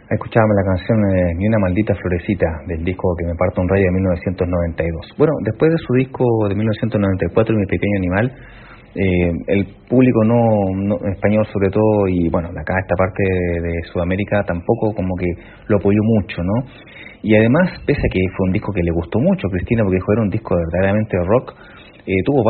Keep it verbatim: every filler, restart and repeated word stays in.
Escuchábamos la canción eh, Ni una maldita florecita del disco Que me parto un rayo de mil novecientos noventa y dos. Bueno, después de su disco de mil novecientos noventa y cuatro, Mi pequeño animal, eh, el público no, no español sobre todo, y bueno, de acá esta parte de, de Sudamérica tampoco como que lo apoyó mucho, ¿no? Y además, pese a que fue un disco que le gustó mucho a Cristina, porque fue un disco verdaderamente rock, eh, tuvo